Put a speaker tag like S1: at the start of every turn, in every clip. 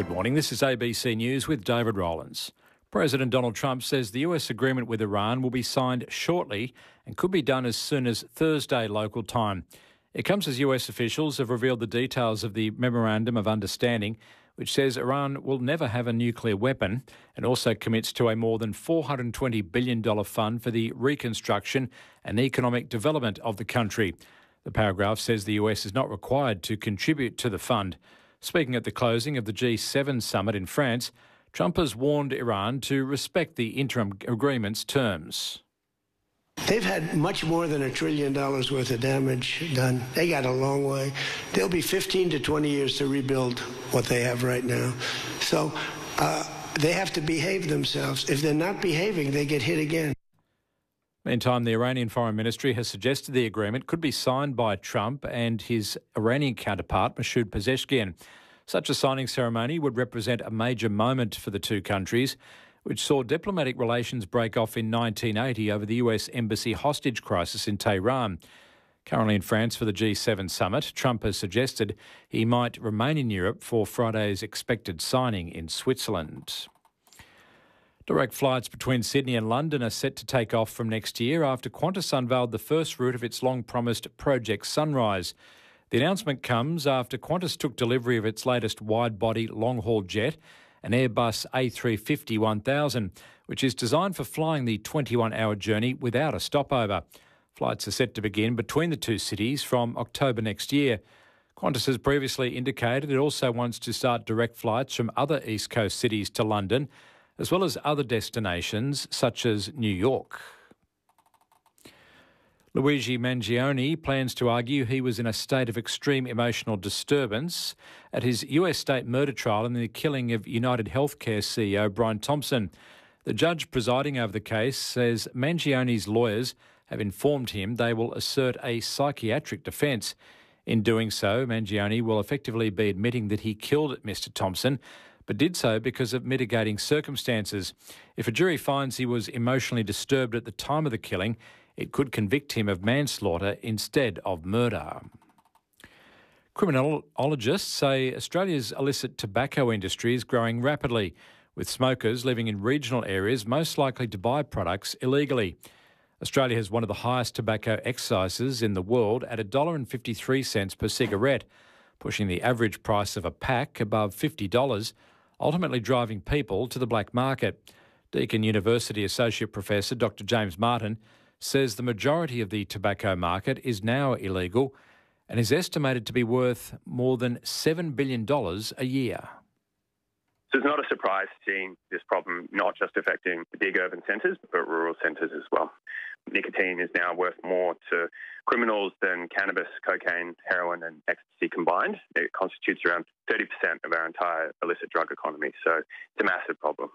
S1: Good morning. This is ABC News with David Rowlands. President Donald Trump says the US agreement with Iran will be signed shortly and could be done as soon as Thursday local time. It comes as US officials have revealed the details of the Memorandum of Understanding, which says Iran will never have a nuclear weapon and also commits to a more than $420 billion fund for the reconstruction and economic development of the country. The paragraph says the US is not required to contribute to the fund. Speaking at the closing of the G7 summit in France, Trump has warned Iran to respect the interim agreement's terms.
S2: They've had much more than $1 trillion worth of damage done. They got a long way. There'll be 15 to 20 years to rebuild what they have right now. So they have to behave themselves. If they're not behaving, they get hit again.
S1: Meantime, the Iranian Foreign Ministry has suggested the agreement could be signed by Trump and his Iranian counterpart, Masoud Pezeshkian. Such a signing ceremony would represent a major moment for the two countries, which saw diplomatic relations break off in 1980 over the US embassy hostage crisis in Tehran. Currently in France for the G7 summit, Trump has suggested he might remain in Europe for Friday's expected signing in Switzerland. Direct flights between Sydney and London are set to take off from next year after Qantas unveiled the first route of its long-promised Project Sunrise. The announcement comes after Qantas took delivery of its latest wide-body long-haul jet, an Airbus A350-1000, which is designed for flying the 21-hour journey without a stopover. Flights are set to begin between the two cities from October next year. Qantas has previously indicated it also wants to start direct flights from other East Coast cities to London, as well as other destinations such as New York. Luigi Mangione plans to argue he was in a state of extreme emotional disturbance at his US state murder trial in the killing of United Healthcare CEO Brian Thompson. The judge presiding over the case says Mangione's lawyers have informed him they will assert a psychiatric defence. In doing so, Mangione will effectively be admitting that he killed Mr Thompson, but did so because of mitigating circumstances. If a jury finds he was emotionally disturbed at the time of the killing, it could convict him of manslaughter instead of murder. Criminologists say Australia's illicit tobacco industry is growing rapidly, with smokers living in regional areas most likely to buy products illegally. Australia has one of the highest tobacco excises in the world at $1.53 per cigarette, pushing the average price of a pack above $50, ultimately driving people to the black market. Deakin University Associate Professor Dr James Martin says the majority of the tobacco market is now illegal and is estimated to be worth more than $7 billion a year.
S3: So it's not a surprise seeing this problem not just affecting the big urban centres, but rural centres as well. Nicotine is now worth more to criminals than cannabis, cocaine, heroin and ecstasy combined. It constitutes around 30% of our entire illicit drug economy, so it's a massive problem.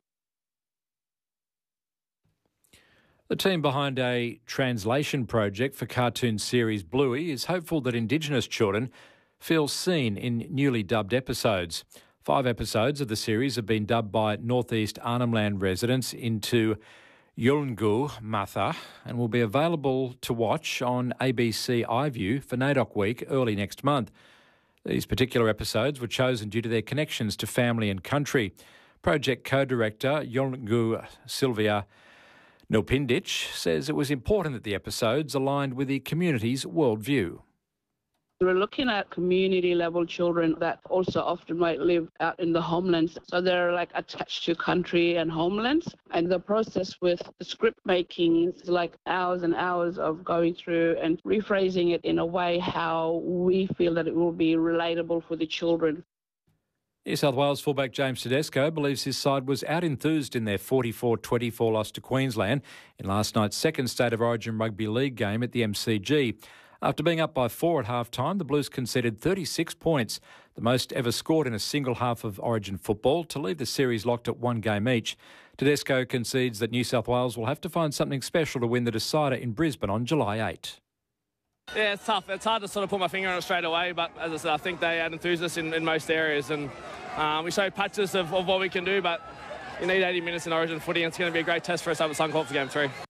S1: The team behind a translation project for cartoon series Bluey is hopeful that Indigenous children feel seen in newly dubbed episodes. 5 episodes of the series have been dubbed by Northeast Arnhem Land residents into Yolngu Matha and will be available to watch on ABC iView for NAIDOC Week early next month. These particular episodes were chosen due to their connections to family and country. Project co-director Yolngu Sylvia Nilpindich says it was important that the episodes aligned with the community's worldview.
S4: We're looking at community-level children that also often might live out in the homelands. So they're like attached to country and homelands. And the process with the script making is like hours and hours of going through and rephrasing it in a way how we feel that it will be relatable for the children.
S1: New South Wales fullback James Tedesco believes his side was out-enthused in their 44-24 loss to Queensland in last night's second State of Origin Rugby League game at the MCG. After being up by 4 at half-time, the Blues conceded 36 points, the most ever scored in a single half of Origin football, to leave the series locked at 1 game each. Tedesco concedes that New South Wales will have to find something special to win the decider in Brisbane on July 8.
S5: Yeah, it's tough. It's hard to sort of put my finger on it straight away, but as I said, I think they out-enthused us in most areas, and we showed patches of what we can do, but you need 80 minutes in Origin footy, and it's going to be a great test for us up at Suncorp for Game 3.